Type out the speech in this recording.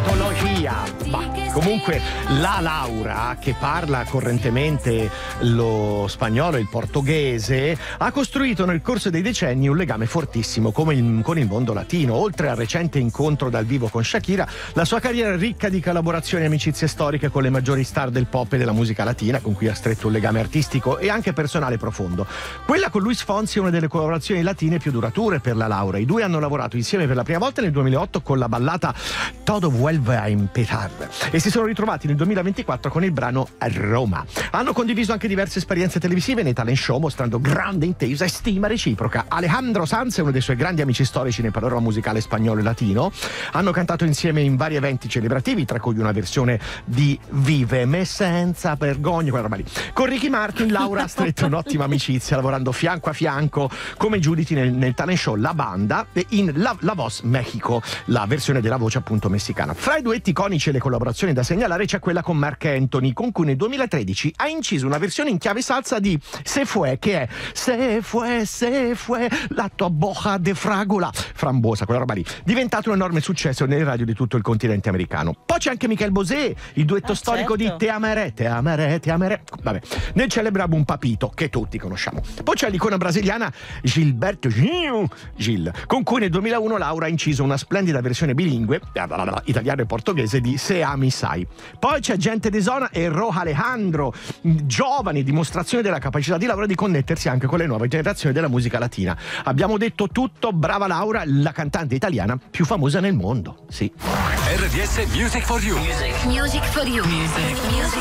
antologia. Comunque la Laura, che parla correntemente lo spagnolo e il portoghese, ha costruito nel corso dei decenni un legame fortissimo con il mondo latino. Oltre al recente incontro dal vivo con Shakira, la sua carriera è ricca di collaborazioni e amicizie storiche con le maggiori star del pop e della musica latina, con cui ha stretto un legame artistico e anche personale profondo. Quella con Luis Fonsi è una delle collaborazioni latine più durature per la Laura. I due hanno lavorato insieme per la prima volta nel 2008 con la ballata Todo vuelve a empezar e si sono ritrovati nel 2024 con il brano Roma. Hanno condiviso anche diverse esperienze televisive nei talent show, mostrando grande intesa e stima reciproca. Alejandro Sanz è uno dei suoi grandi amici storici nel panorama musicale spagnolo e latino. Hanno cantato insieme in vari eventi celebrativi, tra cui una versione di Vive me senza vergogna, quella roba lì. Con Ricky Martin Laura ha stretto un'ottima amicizia, lavorando fianco a fianco come giudici nel talent show La Banda e in La Voz Mexico, la versione della voce appunto messicana. Fra i duetti iconici e le collaborazioni da segnalare c'è quella con Marc Anthony, con cui nel 2013 ha inciso una versione in chiave salsa di Se Fue, che è Se Fue, la tua boca de fragola, frambosa, quella roba lì, diventato un enorme successo nelle radio di tutto il continente americano. Poi c'è anche Michel Bosé, il duetto storico di Te ameré, vabbè, nel celebre album Papito, che tutti conosciamo. Poi c'è l'icona brasiliana Gilberto Gil, con cui nel 2001 Laura ha inciso una splendida versione bilingue, italiano e portoghese, di Se Ami Sai. Poi c'è Gente de Zona e Ro Alejandro, giovani, dimostrazione della capacità di Laura di connettersi anche con le nuove generazioni della musica latina. Abbiamo detto tutto, brava Laura, la cantante italiana più famosa nel mondo. Sì. RDS Music for You. Music for you.